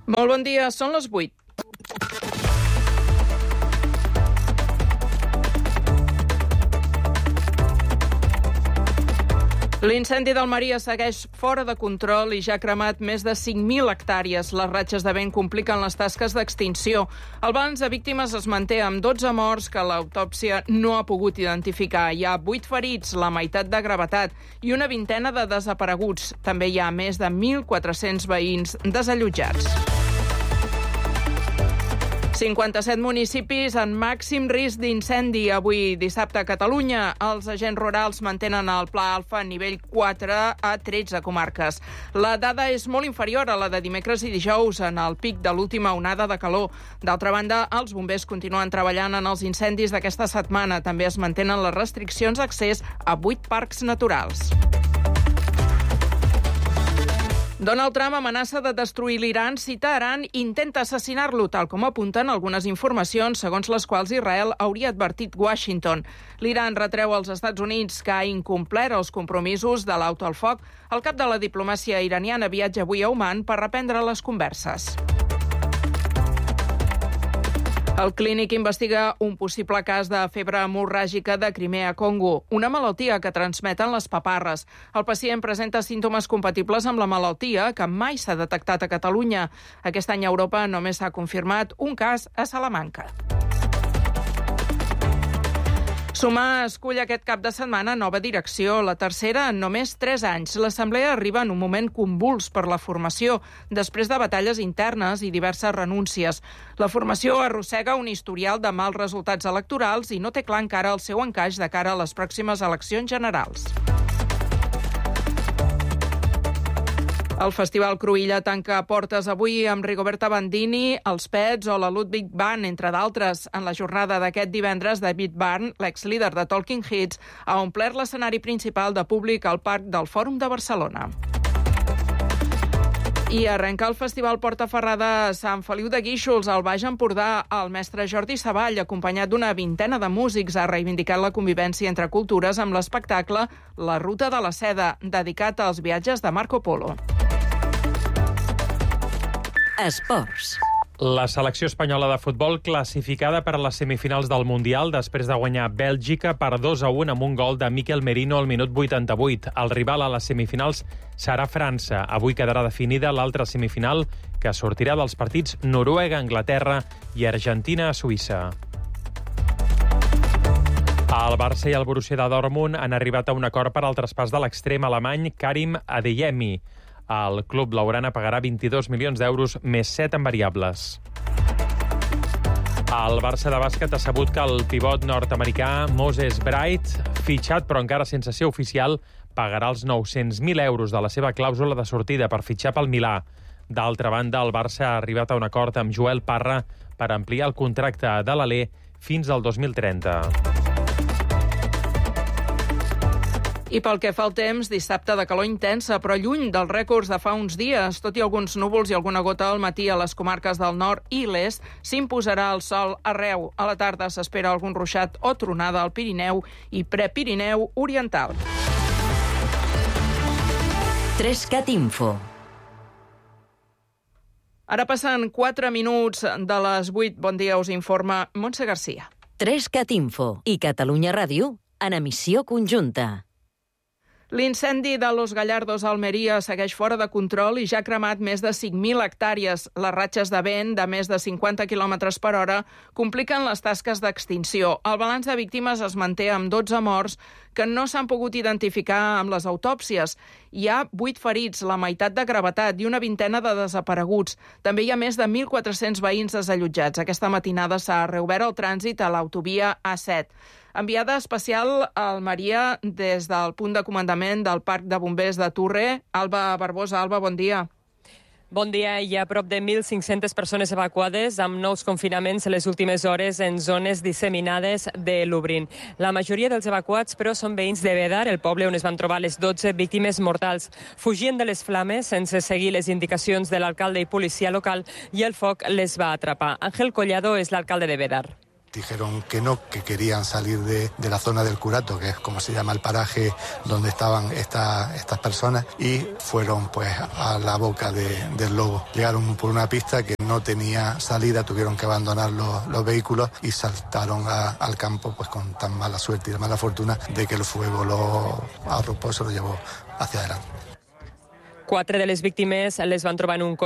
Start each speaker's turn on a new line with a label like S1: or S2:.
S1: Molt bon dia, són les 8. L'incendi d'Almeria segueix fora de control i ja ha cremat més de 5.000 hectàrees. Les ratxes de vent compliquen les tasques d'extinció. El balanç de víctimes es manté amb 12 morts que l'autòpsia no ha pogut identificar. Hi ha 8 ferits, la meitat de gravetat, i una vintena de desapareguts. També hi ha més de 1.400 veïns desallotjats. 57 municipis en màxim risc d'incendi avui dissabte a Catalunya. Els agents rurals mantenen el pla alfa a nivell 4 a 13 comarques. La dada és molt inferior a la de dimecres i dijous en el pic de l'última onada de calor. D'altra banda, els bombers continuen treballant en els incendis d'aquesta setmana. També es mantenen les restriccions d'accés a 8 parcs naturals. Donald Trump amenaça de destruir l'Iran si Teheran intenta assassinar-lo, tal com apunten algunes informacions segons les quals Israel hauria advertit Washington. L'Iran retreu als Estats Units que ha incomplert els compromisos de l'alto al foc. El cap de la diplomàcia iraniana viatja avui a Oman per reprendre les converses. El Clínic investiga un possible cas de febre hemorràgica de Crimea-Congo, una malaltia que transmeten les paparres. El pacient presenta símptomes compatibles amb la malaltia que mai s'ha detectat a Catalunya. Aquest any a Europa només s'ha confirmat un cas a Salamanca. Sumar escull aquest cap de setmana nova direcció, la tercera en només 3 anys. L'Assemblea arriba en un moment convuls per la formació, després de batalles internes i diverses renúncies. La formació arrossega un historial de mals resultats electorals i no té clar encara el seu encaix de cara a les pròximes eleccions generals. El Festival Cruïlla tanca portes avui amb Rigoberta Bandini, els Pets o la Ludwig Band, entre d'altres. En la jornada d'aquest divendres, David Byrne, l'ex-líder de Talking Heads, ha omplert l'escenari principal de públic al Parc del Fòrum de Barcelona. I arrenca el Festival Portaferrada a Sant Feliu de Guíxols, al Baix Empordà. El mestre Jordi Savall, acompanyat d'una vintena de músics, ha reivindicat la convivència entre cultures amb l'espectacle La Ruta de la Seda, dedicat als viatges de Marco Polo.
S2: Esports.
S3: La selecció espanyola de futbol classificada per a les semifinals del Mundial després de guanyar Bèlgica per 2-1 amb un gol de Mikel Merino al minut 88. El rival a les semifinals serà França. Avui quedarà definida l'altra semifinal que sortirà dels partits Noruega-Anglaterra i Argentina-Suïssa. El Barça i el Borussia de Dortmund han arribat a un acord per al traspàs de l'extrem alemany Karim Adeyemi. El club blaugrana pagarà 22 milions d'euros més 7 en variables. El Barça de bàsquet ha sabut que el pivot nord-americà Moses Bright, fitxat però encara sense ser oficial, pagarà els 900.000 euros de la seva clàusula de sortida per fitxar pel Milà. D'altra banda, el Barça ha arribat a un acord amb Joel Parra per ampliar el contracte de l'Alé fins al 2030.
S1: I pel que fa al temps, dissabte de calor intensa, però lluny dels rècords de fa uns dies. Tot i alguns núvols i alguna gota al matí a les comarques del nord i l'est, s'imposarà el sol arreu. A la tarda s'espera algun ruixat o tronada al Pirineu i Prepirineu oriental.
S2: 3CAT Info.
S1: Ara passen 4 minuts de les 8. Bon dia, us informa Montse Garcia.
S2: 3CAT Info i Catalunya Ràdio en emissió conjunta.
S1: L'incendi de Los Gallardos a Almeria segueix fora de control i ja ha cremat més de 5.000 hectàrees. Les ratxes de vent de més de 50 km per hora compliquen les tasques d'extinció. El balanç de víctimes es manté amb 12 morts que no s'han pogut identificar amb les autòpsies. Hi ha 8 ferits, la meitat de gravetat i una vintena de desapareguts. També hi ha més de 1.400 veïns desallotjats. Aquesta matinada s'ha reobert el trànsit a l'autovia A7. Enviada especial a Almeria des del punt de comandament del Parc de Bombers de Turre. Alba Barbosa. Alba, bon dia.
S4: Bon dia. Hi ha prop de 1.500 persones evacuades amb nous confinaments en les últimes hores en zones disseminades de Lublin. La majoria dels evacuats, però, són veïns de Bédar, el poble on es van trobar les 12 víctimes mortals. Fugien de les flames sense seguir les indicacions de l'alcalde i policia local i el foc les va atrapar. Ángel Collado és l'alcalde de Bédar.
S5: dijeron que no, que querían salir de la zona del Curato, que es como se llama el paraje donde estaban estas personas, y fueron pues a la boca del lobo. Llegaron por una pista que no tenía salida, tuvieron que abandonar los vehículos y saltaron al campo pues con tan mala suerte y de mala fortuna de que el fuego lo arropó, se lo llevó hacia adelante.
S4: 4 de les víctimes les van trobar en un